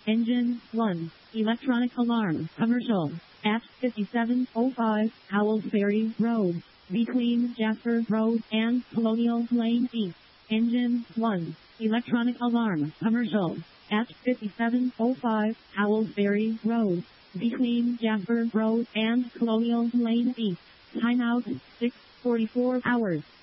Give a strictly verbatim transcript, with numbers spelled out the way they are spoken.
Engine one. Electronic alarm. Commercial. At fifty-seven oh five Howells Ferry Road. Between Jasper Road and Colonial Lane East. Engine one. Electronic alarm. Commercial. At fifty-seven oh five Howells Ferry Road. Between Jasper Road and Colonial Lane East. Timeout six forty-four hours.